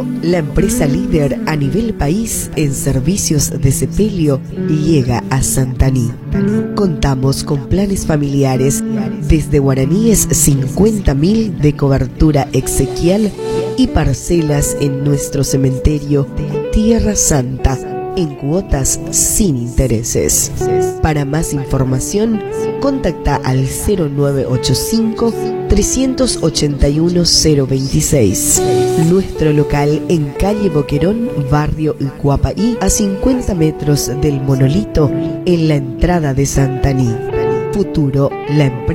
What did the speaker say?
Futuro, la empresa líder a nivel país en servicios de sepelio, llega a Santaní. Contamos con planes familiares desde guaraníes 50.000 de cobertura exequial y parcelas en nuestro cementerio Tierra Santa en cuotas sin intereses. Para más información, contacta al 0985 381 026. Nuestro local en calle Boquerón, barrio Icuapaí, a 50 metros del monolito en la entrada de Santaní. Futuro, la empresa